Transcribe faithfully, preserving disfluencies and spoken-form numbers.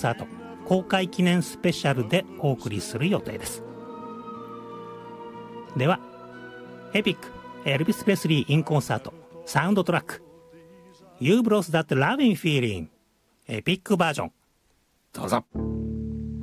サート公開記念スペシャルでお送りする予定です。ではエピックエルビス・プレスリー・イン・コンサートサウンドトラック You Brought That Loving Feeling エピックバージョンどうぞ。